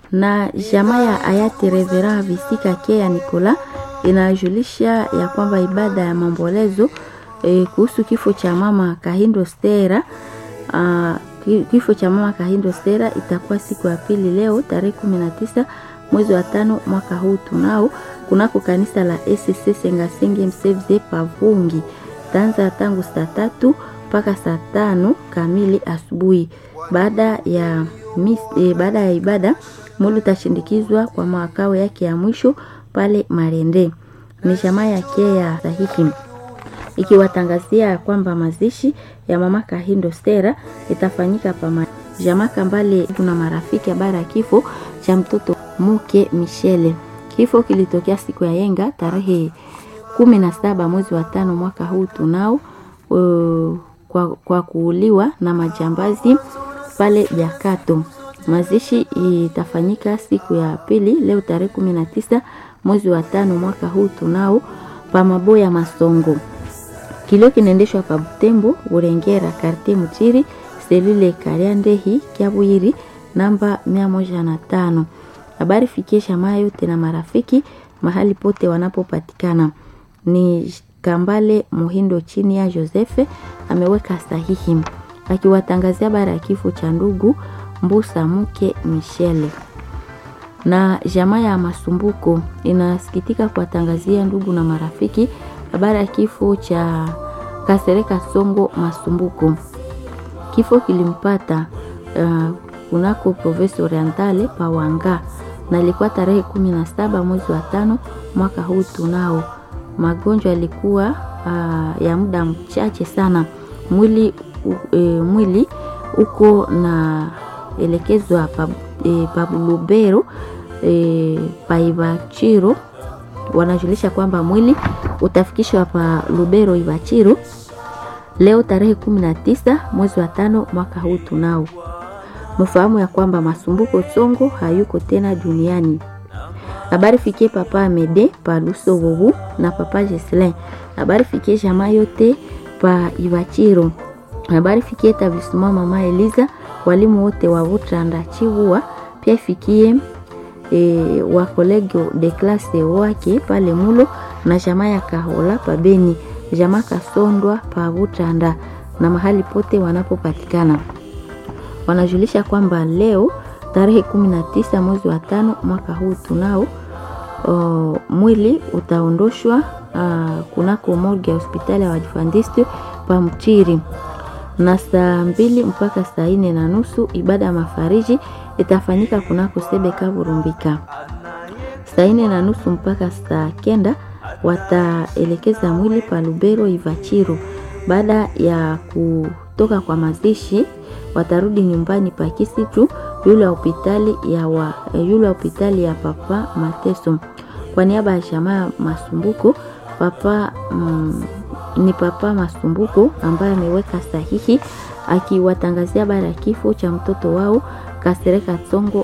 Na jamaa ya hayati Reverend Visika Kea Nicola inajulisha ya kwamba ibada ya maombolezo kuhusu kifo cha mama Kahindo Stella, kifo cha mama Kahindo Stella itakuwa siku ya pili leo tarehe 19 mwezi wa 5 mwaka huu tunao kunako kanisa la SCC Sengasenge Msevze Pavungi. Tanza tangu saa 3 mpaka saa 5 kamili asubuhi. Baada ya ibada mwili utashindikizwa kwa makao yake ya mwisho pale Marende. Ni jamaa yake ya sahihi ikiwatangazia kwamba mazishi ya mama Kahindo Stella itafanyika pa jamaa Kambale. Kuna marafiki habari ya kifo cha mtoto Muke Michele. Kifo kilitokea siku ya yenga tarehe 17 mwezi wa 5 mwaka huu tunao kwa kuuliwa na majambazi pale Jakato. Mazishi itafanyika siku ya pili leo tarehe 19 mwezi wa 5 mwaka huu tunao pa Maboya Masongo. Kilio kinaendeshwa pa Butembo, Burengera, Quartier Mutiri, selule Kariandehi, Kiabwiri, namba 105. Habari fikisha mayo tena marafiki mahali pote wanapopatikana. Ni Kambale Muhindo chini ya Josefe ameweka sahihi akiwatangazia habari ya kifo cha ndugu Mbusa Muke Michele. Na jamaa ya Masumbuko inasikitika kuwatangazia ndugu na marafiki habari ya kifo cha Kasereka Songo Masumbuko. Kifo kilimpata kunako Province Orientale Pawanga na ilikuwa tarehe 17 mwezi wa 5 mwaka huu tunao. Magonjwa yalikuwa ya muda mchache sana. Mwili uko na elekezwa pa Lubero pa Ibachiro. Wanajulisha kwamba mwili utafikishwa pa Lubero Ibachiro leo tarehe 19 mwezi wa 5 mwaka huu tunao. Mfahamu ya kwamba Masumbuko Songo hayuko tena duniani. Habari fikie papa Amede pa Lusobobu na papa Jeslen. Habari fikie jamaa yote pa Ibachiro. Habari fikie tabisuma mama Eliza, walimu wote wa Butranda Chihuwa, pia ifikie wa kolego de classe wake pale Mulo na jamaa ya Kahola pa Beni, jamaa Kasondwa pa Butranda na mahali pote wanapopatikana. Wanajulisha kwamba leo tarehe 19 mwezi wa 5 mwaka huu tunao mwili utaondoshwa kunako morgue ya hospitali ya Waadventiste pa Mchiri. Na saa 2 mpaka saa 4:30 ibada ya mafariji itafanyika kunako Sebeka Burumbika. Saa 4:30 mpaka saa 9 wataelekeza mwili pa Lubero Ivachiro. Baada ya kutoka kwa mazishi watarudi nyumbani pa Kisitu yule hospitali ya papa Mateso. Kwa niaba ya jamaa Masumbuko ni papa Masumbuko ambaye ameweka sahihi akiwatangazia habari ya kifo cha mtoto wao Kasereka Songo